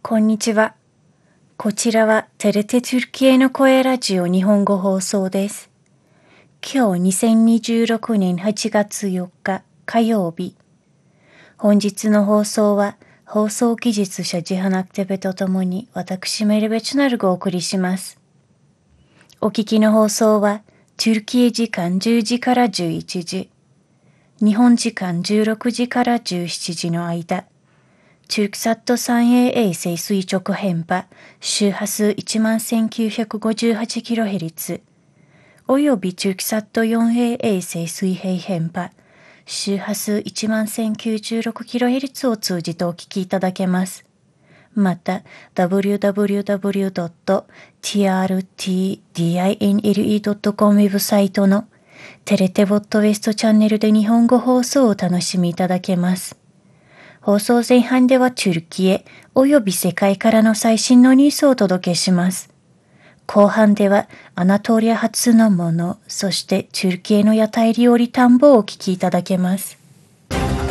こんにちは。こちらはテレテトゥルキエの声ラジオ日本語放送です。今日2026年8月4日火曜日。本日の放送は放送技術者ジハナクテベとともに私メルベチュナルがお送りします。お聞きの放送はトゥルキエ時間10時から11時、日本時間16時から17時の間、TürkSat 3A 衛星垂直変波周波数 11,958kHz および TürkSat 4A 衛星水平変波周波数 11,096kHz を通じてお聞きいただけます。また、www.trtdinle.com ウェブサイトのテレテボットウェストチャンネルで日本語放送をお楽しみいただけます。放送前半ではトゥルキエおよび世界からの最新のニュースをお届けします。後半ではアナトリア発のもの、そしてトゥルキエの屋台料理探訪をお聞きいただけます。